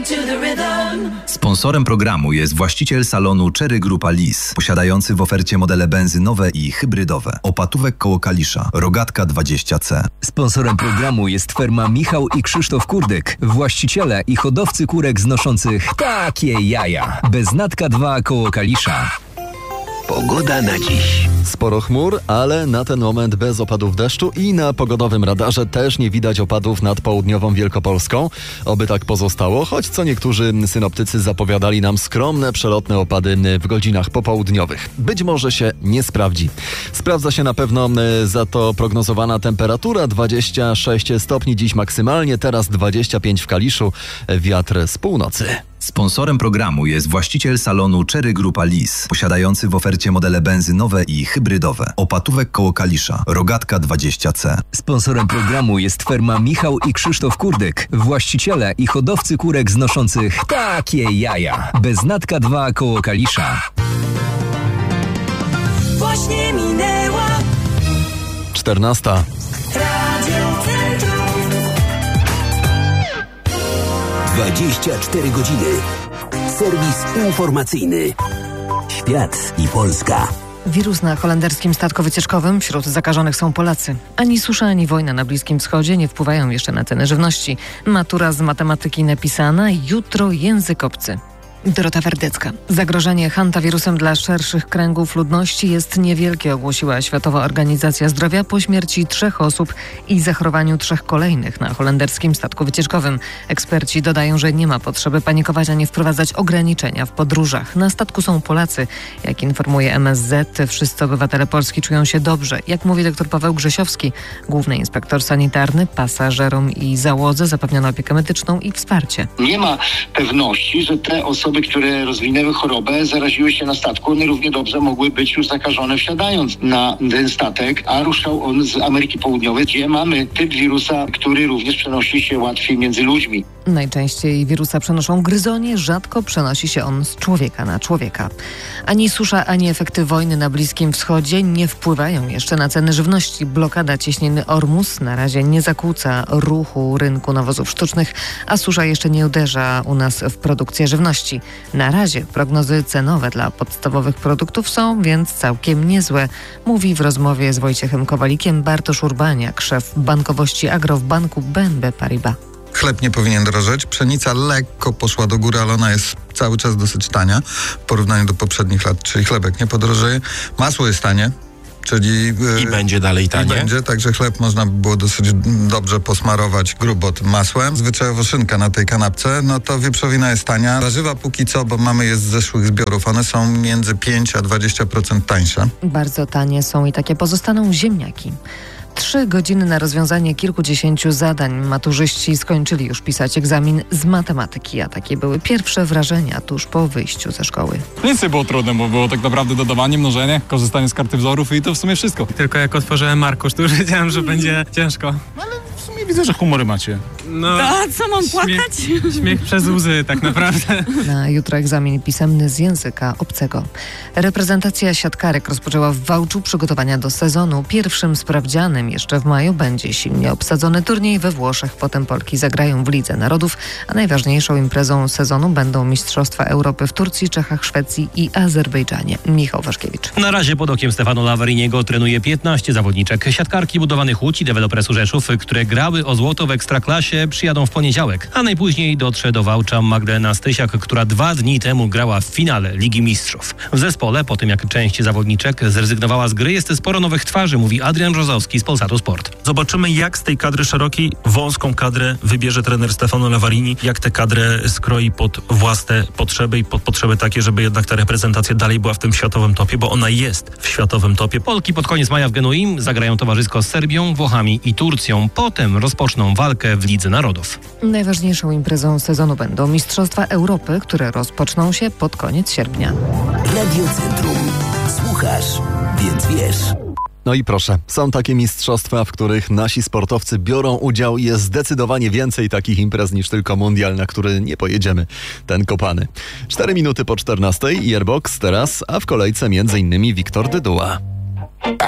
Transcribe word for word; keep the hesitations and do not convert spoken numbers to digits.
Sponsorem programu jest właściciel salonu Cherry Grupa Lis, posiadający w ofercie modele benzynowe i hybrydowe. Opatówek koło Kalisza, Rogatka dwadzieścia C. Sponsorem programu jest firma Michał i Krzysztof Kurdyk, właściciele i hodowcy kurek znoszących takie jaja. Beznatka dwa koło Kalisza. Pogoda na dziś. Sporo chmur, ale na ten moment bez opadów deszczu i na pogodowym radarze też nie widać opadów nad południową Wielkopolską. Oby tak pozostało, choć co niektórzy synoptycy zapowiadali nam skromne, przelotne opady w godzinach popołudniowych. Być może się nie sprawdzi. Sprawdza się na pewno za to prognozowana temperatura dwadzieścia sześć stopni dziś maksymalnie, teraz dwadzieścia pięć w Kaliszu, wiatr z północy. Sponsorem programu jest właściciel salonu Cherry Grupa Lis, posiadający w ofercie modele benzynowe i hybrydowe. Opatówek koło Kalisza, Rogatka dwadzieścia C. Sponsorem programu jest firma Michał i Krzysztof Kurdyk, właściciele i hodowcy kurek znoszących takie jaja. Beznatka dwa koło Kalisza. Właśnie minęła czternasta. Radio Centrum. dwadzieścia cztery godziny. Serwis informacyjny. Świat i Polska. Wirus na holenderskim statku wycieczkowym. Wśród zakażonych są Polacy. Ani susza, ani wojna na Bliskim Wschodzie nie wpływają jeszcze na ceny żywności. Matura z matematyki napisana, jutro język obcy. Dorota Werdecka. Zagrożenie hantawirusem dla szerszych kręgów ludności jest niewielkie, ogłosiła Światowa Organizacja Zdrowia po śmierci trzech osób i zachorowaniu trzech kolejnych na holenderskim statku wycieczkowym. Eksperci dodają, że nie ma potrzeby panikować ani wprowadzać ograniczenia w podróżach. Na statku są Polacy. Jak informuje M S Z, wszyscy obywatele Polski czują się dobrze. Jak mówi dr Paweł Grzesiowski, główny inspektor sanitarny, pasażerom i załodze zapewniono opiekę medyczną i wsparcie. Nie ma pewności, że te osoby Osoby, które rozwinęły chorobę, zaraziły się na statku, one równie dobrze mogły być już zakażone wsiadając na ten statek, a ruszał on z Ameryki Południowej, gdzie mamy typ wirusa, który również przenosi się łatwiej między ludźmi. Najczęściej wirusa przenoszą gryzonie, rzadko przenosi się on z człowieka na człowieka. Ani susza, ani efekty wojny na Bliskim Wschodzie nie wpływają jeszcze na ceny żywności. Blokada cieśniny Ormus na razie nie zakłóca ruchu rynku nawozów sztucznych, a susza jeszcze nie uderza u nas w produkcję żywności. Na razie prognozy cenowe dla podstawowych produktów są więc całkiem niezłe, mówi w rozmowie z Wojciechem Kowalikiem Bartosz Urbaniak, szef bankowości Agro w banku B N P Paribas. Chleb nie powinien drożeć. Pszenica lekko poszła do góry, ale ona jest cały czas dosyć tania w porównaniu do poprzednich lat, czyli chlebek nie podrożeje. Masło jest tanie, czyli... I yy, będzie dalej tanie. I będzie, także chleb można by było dosyć dobrze posmarować grubo tym masłem. Zwyczajowo szynka na tej kanapce, no to wieprzowina jest tania. Warzywa póki co, bo mamy je z zeszłych zbiorów, one są między pięć a dwadzieścia procent tańsze. Bardzo tanie są i takie pozostaną ziemniaki. Trzy godziny na rozwiązanie kilkudziesięciu zadań. Maturzyści skończyli już pisać egzamin z matematyki, a takie były pierwsze wrażenia tuż po wyjściu ze szkoły. Nic nie było trudne, bo było tak naprawdę dodawanie, mnożenie, korzystanie z karty wzorów i to w sumie wszystko. Tylko jak otworzyłem arkusz, to już wiedziałem, że będzie ciężko. Ale w sumie widzę, że humory macie. No, a co, mam płakać? Śmiech, śmiech przez łzy tak naprawdę. Na jutro egzamin pisemny z języka obcego. Reprezentacja siatkarek rozpoczęła w Wałczu przygotowania do sezonu. Pierwszym sprawdzianem jeszcze w maju będzie silnie obsadzony turniej we Włoszech. Potem Polki zagrają w Lidze Narodów, a najważniejszą imprezą sezonu będą Mistrzostwa Europy w Turcji, Czechach, Szwecji i Azerbejdżanie. Michał Waszkiewicz. Na razie pod okiem Stefano Lavariniego trenuje piętnaście zawodniczek. Siatkarki budowanych Łódź i dewelopresu Rzeszów, które grały o złoto w Ekstraklasie, przyjadą w poniedziałek, a najpóźniej dotrze do Wałcza Magdalena Stysiak, która dwa dni temu grała w finale Ligi Mistrzów. W zespole, po tym jak część zawodniczek zrezygnowała z gry, jest sporo nowych twarzy, mówi Adrian Brzozowski z Polsatu Sport. Zobaczymy, jak z tej kadry szerokiej wąską kadrę wybierze trener Stefano Lavarini, jak tę kadrę skroi pod własne potrzeby i pod potrzeby takie, żeby jednak ta reprezentacja dalej była w tym światowym topie, bo ona jest w światowym topie. Polki pod koniec maja w Genui zagrają towarzysko z Serbią, Włochami i Turcją. Potem rozpoczną walkę w Lidze Narodów. Najważniejszą imprezą sezonu będą Mistrzostwa Europy, które rozpoczną się pod koniec sierpnia. Radio Centrum. Słuchasz, więc wiesz. No i proszę, są takie mistrzostwa, w których nasi sportowcy biorą udział i jest zdecydowanie więcej takich imprez niż tylko mundial, na który nie pojedziemy, ten kopany. Cztery minuty po czternastej, Airbox teraz, a w kolejce między innymi Wiktor Dyduła.